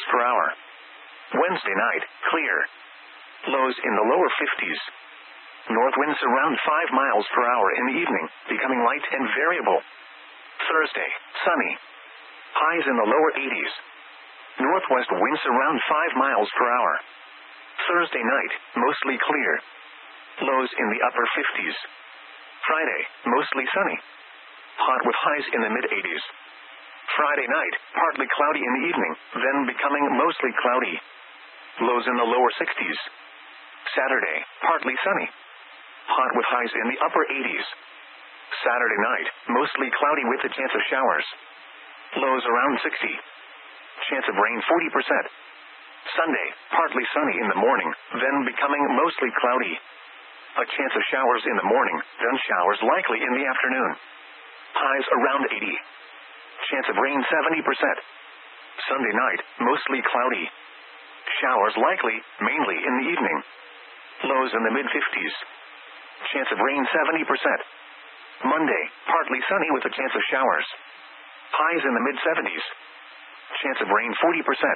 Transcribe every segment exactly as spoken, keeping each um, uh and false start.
per hour. Wednesday night, clear. Lows in the lower fifties. North winds around five miles per hour in the evening, becoming light and variable. Thursday, sunny. Highs in the lower eighties. Northwest winds around five miles per hour. Thursday night, mostly clear. Lows in the upper fifties. Friday, mostly sunny. Hot with highs in the mid-eighties. Friday night, partly cloudy in the evening, then becoming mostly cloudy. Lows in the lower sixties. Saturday, partly sunny. Hot with highs in the upper eighties. Saturday night, mostly cloudy with a chance of showers. Lows around sixty. Chance of rain forty percent. Sunday, partly sunny in the morning, then becoming mostly cloudy. A chance of showers in the morning, then showers likely in the afternoon. Highs around eighty. Chance of rain seventy percent. Sunday night, mostly cloudy. Showers likely, mainly in the evening. Lows in the mid-fifties. Chance of rain seventy percent. Monday, partly sunny with a chance of showers. Highs in the mid-seventies. Chance of rain forty percent.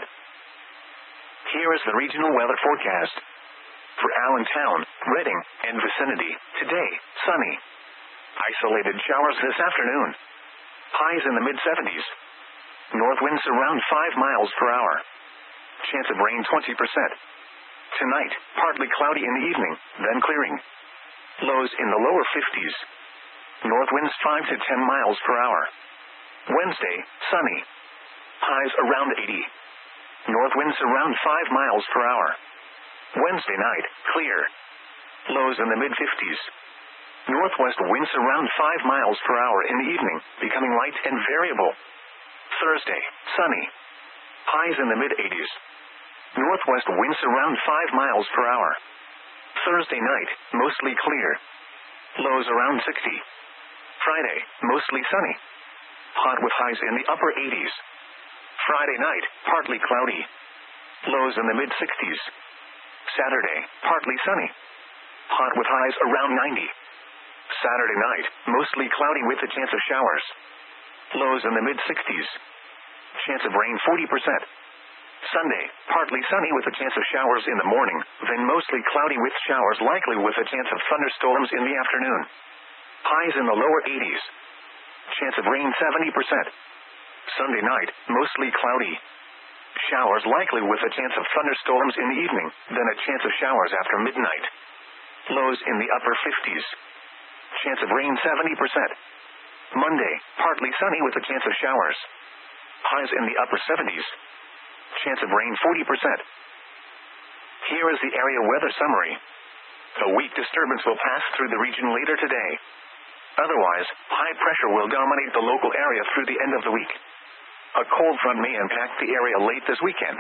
Here is the regional weather forecast. For Allentown, Reading, and vicinity, today, sunny. Isolated showers this afternoon. Highs in the mid-seventies. North winds around five miles per hour. Chance of rain twenty percent. Tonight, partly cloudy in the evening, then clearing. Lows in the lower fifties. North winds five to ten miles per hour. Wednesday, sunny. Highs around eighty. North winds around five miles per hour. Wednesday night, clear. Lows in the mid-fifties. Northwest winds around five miles per hour in the evening, becoming light and variable. Thursday, sunny. Highs in the mid-eighties. Northwest winds around five miles per hour. Thursday night, mostly clear. Lows around sixty. Friday, mostly sunny. Hot with highs in the upper eighties. Friday night, partly cloudy. Lows in the mid-sixties. Saturday, partly sunny. Hot with highs around ninety. Saturday night, mostly cloudy with a chance of showers. Lows in the mid-sixties. Chance of rain forty percent. Sunday, partly sunny with a chance of showers in the morning, then mostly cloudy with showers likely with a chance of thunderstorms in the afternoon. Highs in the lower eighties. Chance of rain seventy percent. Sunday night, mostly cloudy. Showers likely with a chance of thunderstorms in the evening, then a chance of showers after midnight. Lows in the upper fifties. Chance of rain seventy percent. Monday, partly sunny with a chance of showers. Highs in the upper seventies. Chance of rain forty percent. Here is the area weather summary. A weak disturbance will pass through the region later today. Otherwise, high pressure will dominate the local area through the end of the week. A cold front may impact the area late this weekend.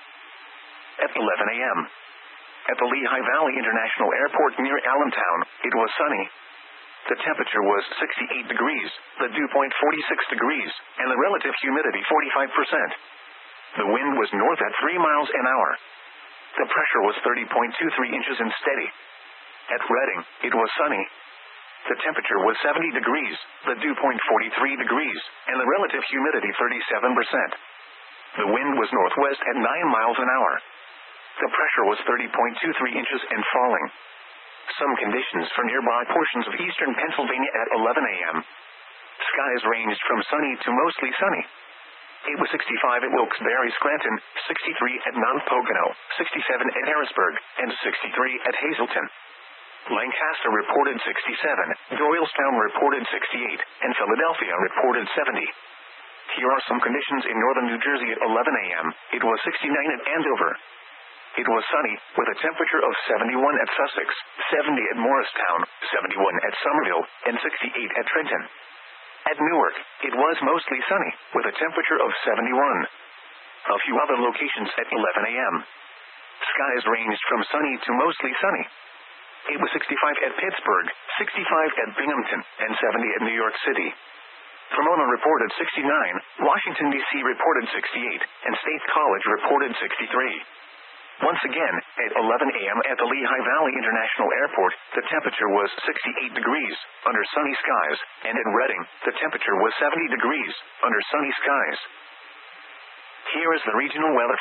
At eleven a m At the Lehigh Valley International Airport near Allentown, it was sunny. The temperature was sixty-eight degrees, the dew point forty-six degrees, and the relative humidity forty-five percent. The wind was north at three miles an hour. The pressure was thirty point two three inches and steady. At Reading, it was sunny. The temperature was seventy degrees, the dew point forty-three degrees, and the relative humidity thirty-seven percent. The wind was northwest at nine miles an hour. The pressure was thirty point two three inches and falling. Some conditions for nearby portions of eastern Pennsylvania at eleven a m Skies ranged from sunny to mostly sunny. It was sixty-five at Wilkes-Barre, Scranton, sixty-three at Mount Pocono, sixty-seven at Harrisburg, and sixty-three at Hazleton. Lancaster reported sixty-seven, Doylestown reported sixty-eight, and Philadelphia reported seventy. Here are some conditions in northern New Jersey at eleven a m It was sixty-nine at Andover. It was sunny, with a temperature of seventy-one at Sussex, seventy at Morristown, seventy-one at Somerville, and sixty-eight at Trenton. At Newark, it was mostly sunny, with a temperature of seventy-one. A few other locations at eleven a m Skies ranged from sunny to mostly sunny. It was sixty-five at Pittsburgh, sixty-five at Binghamton, and seventy at New York City. Pomona reported sixty-nine, Washington, D C reported sixty-eight, and State College reported sixty-three. Once again, at eleven a m at the Lehigh Valley International Airport, the temperature was sixty-eight degrees, under sunny skies, and at Reading, the temperature was seventy degrees, under sunny skies. Here is the regional weather